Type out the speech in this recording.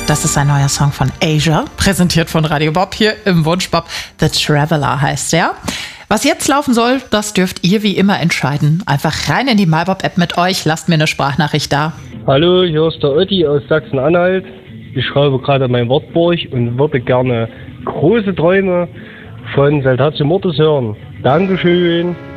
Das ist ein neuer Song von Asia, präsentiert von Radio Bob hier im Wunschbob. The Traveler heißt er. Was jetzt laufen soll, das dürft ihr wie immer entscheiden. Einfach rein in die MyBob-App mit euch, lasst mir eine Sprachnachricht da. Hallo, hier ist der Otti aus Sachsen-Anhalt. Ich schreibe gerade mein Wartburg und würde gerne Große Träume von Saltatio Mortis hören. Dankeschön.